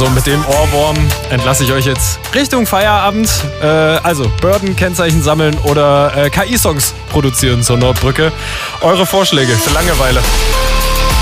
So, mit dem Ohrwurm entlasse ich euch jetzt Richtung Feierabend. Also, Burden-Kennzeichen sammeln oder KI-Songs produzieren zur Nordbrücke. Eure Vorschläge für Langeweile.